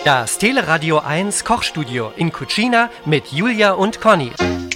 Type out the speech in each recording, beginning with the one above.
Das Teleradio 1 Kochstudio in Cucina mit Julia und Conny.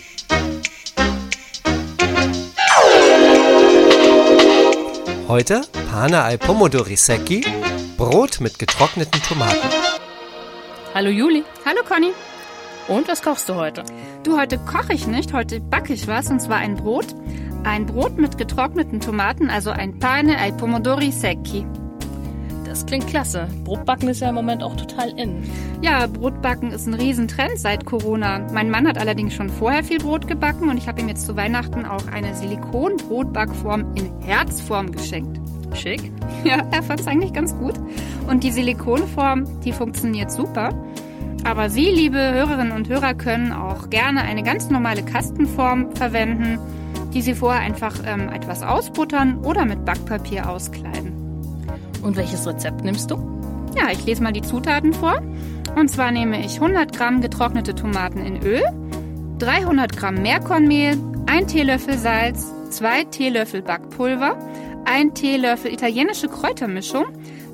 Heute Pane ai pomodori secchi, Brot mit getrockneten Tomaten. Hallo Juli. Hallo Conny. Und was kochst du heute? Du, heute koche ich nicht, heute backe ich was, und zwar ein Brot. Ein Brot mit getrockneten Tomaten, also ein Pane ai pomodori secchi. Das klingt klasse. Brotbacken ist ja im Moment auch total in. Ja, Brotbacken ist ein Riesentrend seit Corona. Mein Mann hat allerdings schon vorher viel Brot gebacken und ich habe ihm jetzt zu Weihnachten auch eine Silikon-Brotbackform in Herzform geschenkt. Schick. Ja, er fand es eigentlich ganz gut. Und die Silikonform, die funktioniert super. Aber Sie, liebe Hörerinnen und Hörer, können auch gerne eine ganz normale Kastenform verwenden, die Sie vorher einfach etwas ausbuttern oder mit Backpapier auskleiden. Und welches Rezept nimmst du? Ja, ich lese mal die Zutaten vor. Und zwar nehme ich 100 Gramm getrocknete Tomaten in Öl, 300 Gramm Meerkornmehl, 1 Teelöffel Salz, 2 Teelöffel Backpulver, 1 Teelöffel italienische Kräutermischung,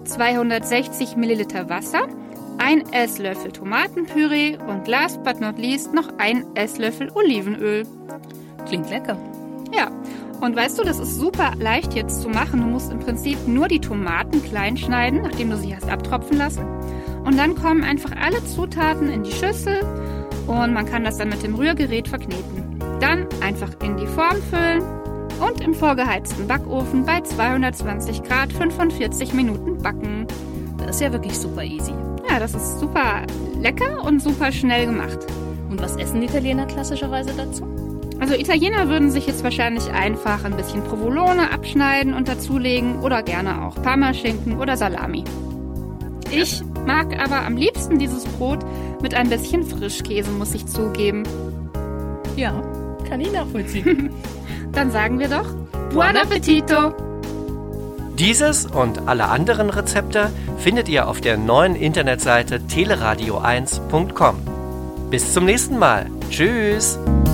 260 Milliliter Wasser, 1 Esslöffel Tomatenpüree und last but not least noch 1 Esslöffel Olivenöl. Klingt lecker. Ja, und weißt du, das ist super leicht jetzt zu machen. Du musst im Prinzip nur die Tomaten klein schneiden, nachdem du sie hast abtropfen lassen. Und dann kommen einfach alle Zutaten in die Schüssel und man kann das dann mit dem Rührgerät verkneten. Dann einfach in die Form füllen und im vorgeheizten Backofen bei 220 Grad 45 Minuten backen. Das ist ja wirklich super easy. Ja, das ist super lecker und super schnell gemacht. Und was essen die Italiener klassischerweise dazu? Also Italiener würden sich jetzt wahrscheinlich einfach ein bisschen Provolone abschneiden und dazulegen oder gerne auch Parmaschinken oder Salami. Ich mag aber am liebsten dieses Brot mit ein bisschen Frischkäse, muss ich zugeben. Ja, kann ich nachvollziehen. Dann sagen wir doch Buon Appetito! Dieses und alle anderen Rezepte findet ihr auf der neuen Internetseite teleradio1.com. Bis zum nächsten Mal. Tschüss!